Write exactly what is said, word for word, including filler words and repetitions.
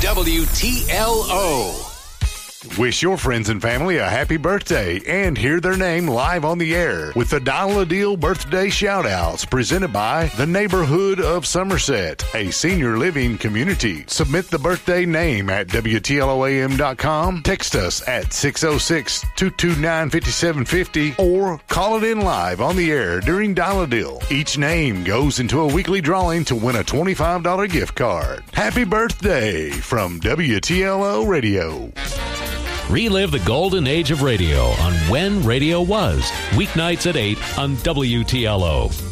W T L O. Wish your friends and family a happy birthday and hear their name live on the air with the Dial a Deal birthday shout-outs presented by the Neighborhood of Somerset, a senior living community. Submit the birthday name at W T L O A M dot com, text us at six oh six, two two nine, five seven five oh, or call it in live on the air during Dial a Deal. Each name goes into a weekly drawing to win a twenty-five dollars gift card. Happy birthday from W T L O Radio. Relive the golden age of radio on When Radio Was, weeknights at eight on W T L O.